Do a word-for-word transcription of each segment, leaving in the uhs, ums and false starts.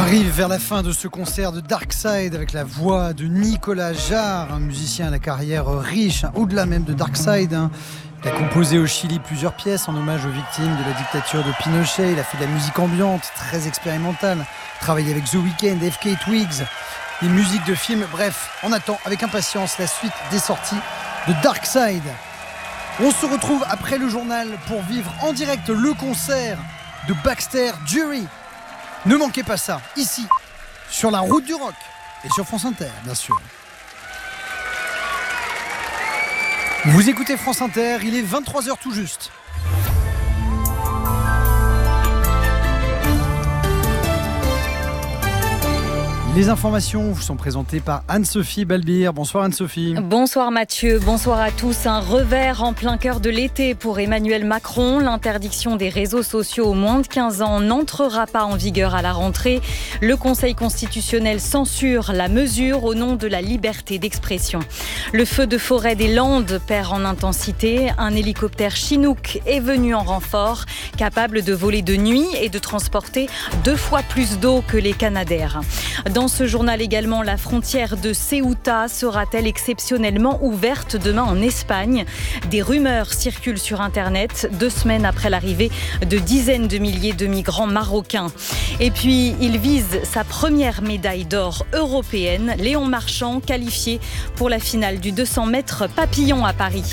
arrive vers la fin de ce concert de Darkside avec la voix de Nicolas Jarre, un musicien à la carrière riche, hein, au-delà même de Darkside. Hein. Il a composé au Chili plusieurs pièces en hommage aux victimes de la dictature de Pinochet. Il a fait de la musique ambiante, très expérimentale, travaillé avec The Weeknd, F K Twigs, des musiques de films. Bref, on attend avec impatience la suite des sorties de Darkside. On se retrouve après le journal pour vivre en direct le concert de Baxter Dury. Ne manquez pas ça, ici, sur la route du rock et sur France Inter, bien sûr. Vous écoutez France Inter, il est vingt-trois heures tout juste. Les informations vous sont présentées par Anne-Sophie Balbir. Bonsoir Anne-Sophie. Bonsoir Mathieu, bonsoir à tous. Un revers en plein cœur de l'été pour Emmanuel Macron. L'interdiction des réseaux sociaux aux moins de quinze ans n'entrera pas en vigueur à la rentrée. Le Conseil constitutionnel censure la mesure au nom de la liberté d'expression. Le feu de forêt des Landes perd en intensité. Un hélicoptère Chinook est venu en renfort, capable de voler de nuit et de transporter deux fois plus d'eau que les Canadair. Dans ce journal également, la frontière de Ceuta sera-t-elle exceptionnellement ouverte demain en Espagne ? Des rumeurs circulent sur Internet, deux semaines après l'arrivée de dizaines de milliers de migrants marocains. Et puis, il vise sa première médaille d'or européenne. Léon Marchand, qualifié pour la finale du deux cents mètres papillon à Paris.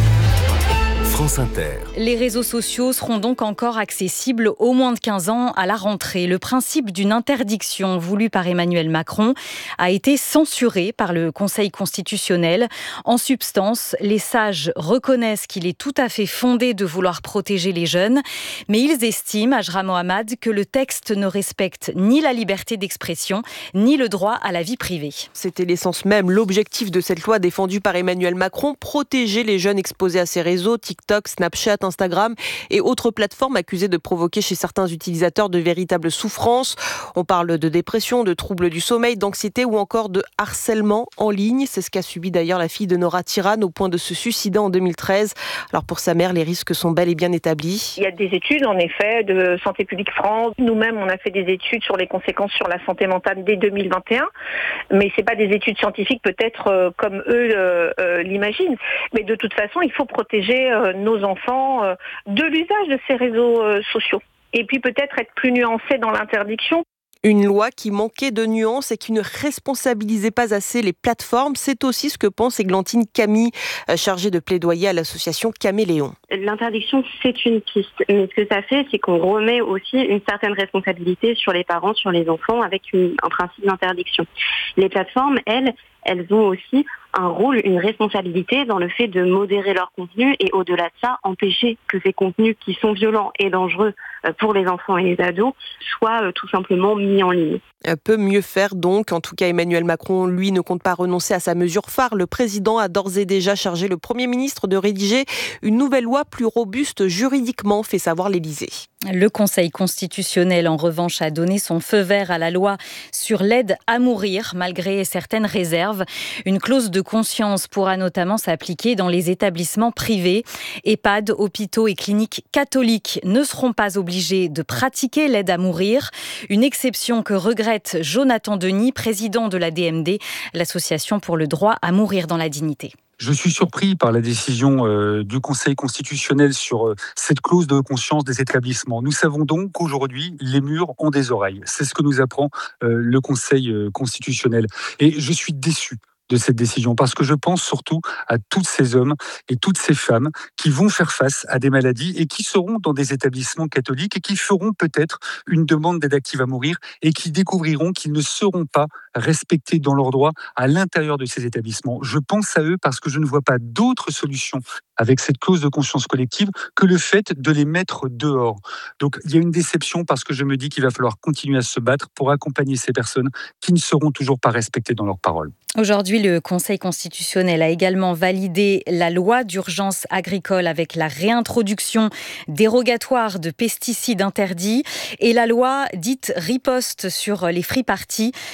France Inter. Les réseaux sociaux seront donc encore accessibles aux moins de quinze ans à la rentrée. Le principe d'une interdiction voulue par Emmanuel Macron a été censuré par le Conseil constitutionnel. En substance, les sages reconnaissent qu'il est tout à fait fondé de vouloir protéger les jeunes, mais ils estiment, Ajra Mohamed, que le texte ne respecte ni la liberté d'expression, ni le droit à la vie privée. C'était l'essence même, l'objectif de cette loi défendue par Emmanuel Macron, protéger les jeunes exposés à ces réseaux, TikTok, Snapchat, Instagram et autres plateformes accusées de provoquer chez certains utilisateurs de véritables souffrances. On parle de dépression, de troubles du sommeil, d'anxiété ou encore de harcèlement en ligne. C'est ce qu'a subi d'ailleurs la fille de Nora Tirane au point de se suicider en deux mille treize. Alors pour sa mère, les risques sont bel et bien établis. Il y a des études en effet de Santé publique France. Nous-mêmes, on a fait des études sur les conséquences sur la santé mentale dès deux mille vingt et un. Mais c'est pas des études scientifiques peut-être euh, comme eux euh, euh, l'imaginent. Mais de toute façon, il faut protéger euh, nos enfants euh, de l'usage de ces réseaux euh, sociaux. Et puis peut-être être plus nuancé dans l'interdiction. Une loi qui manquait de nuances et qui ne responsabilisait pas assez les plateformes. C'est aussi ce que pense Églantine Camille, chargée de plaidoyer à l'association Caméléon. L'interdiction, c'est une piste. Mais ce que ça fait, c'est qu'on remet aussi une certaine responsabilité sur les parents, sur les enfants, avec une, un principe d'interdiction. Les plateformes, elles, elles ont aussi un rôle, une responsabilité dans le fait de modérer leur contenu et au-delà de ça, empêcher que ces contenus qui sont violents et dangereux pour les enfants et les ados soient tout simplement mis en ligne. Un peu mieux faire donc. En tout cas, Emmanuel Macron, lui, ne compte pas renoncer à sa mesure phare. Le président a d'ores et déjà chargé le Premier ministre de rédiger une nouvelle loi plus robuste juridiquement, fait savoir l'Élysée. Le Conseil constitutionnel, en revanche, a donné son feu vert à la loi sur l'aide à mourir, malgré certaines réserves. Une clause de conscience pourra notamment s'appliquer dans les établissements privés. EHPAD, hôpitaux et cliniques catholiques ne seront pas obligés de pratiquer l'aide à mourir. Une exception que regrette Jonathan Denis, président de la D M D, l'association pour le droit à mourir dans la dignité. Je suis surpris par la décision euh, du Conseil constitutionnel sur euh, cette clause de conscience des établissements. Nous savons donc qu'aujourd'hui, les murs ont des oreilles. C'est ce que nous apprend euh, le Conseil euh, constitutionnel. Et je suis déçu de cette décision, parce que je pense surtout à tous ces hommes et toutes ces femmes qui vont faire face à des maladies et qui seront dans des établissements catholiques et qui feront peut-être une demande d'aide active à mourir et qui découvriront qu'ils ne seront pas respectés dans leurs droits à l'intérieur de ces établissements. Je pense à eux parce que je ne vois pas d'autre solution avec cette clause de conscience collective que le fait de les mettre dehors. Donc il y a une déception parce que je me dis qu'il va falloir continuer à se battre pour accompagner ces personnes qui ne seront toujours pas respectées dans leurs paroles. Aujourd'hui, le Conseil constitutionnel a également validé la loi d'urgence agricole avec la réintroduction dérogatoire de pesticides interdits et la loi dite riposte sur les free parties. Les,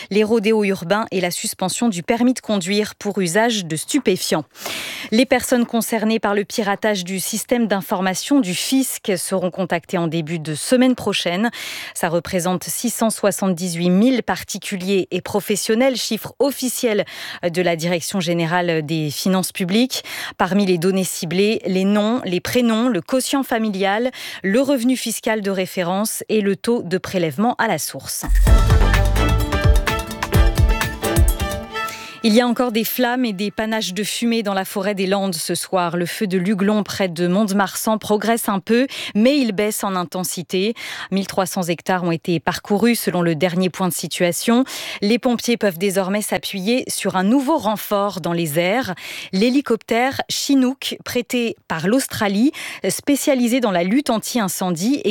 rodéo urbain et la suspension du permis de conduire pour usage de stupéfiants. Les personnes concernées par le piratage du système d'information du fisc seront contactées en début de semaine prochaine. Ça représente six cent soixante-dix-huit mille particuliers et professionnels, chiffre officiel de la Direction générale des finances publiques. Parmi les données ciblées, les noms, les prénoms, le quotient familial, le revenu fiscal de référence et le taux de prélèvement à la source. Il y a encore des flammes et des panaches de fumée dans la forêt des Landes ce soir. Le feu de l'Huglon près de Mont-de-Marsan progresse un peu, mais il baisse en intensité. mille trois cents hectares ont été parcourus selon le dernier point de situation. Les pompiers peuvent désormais s'appuyer sur un nouveau renfort dans les airs. L'hélicoptère Chinook, prêté par l'Australie, spécialisé dans la lutte anti-incendie et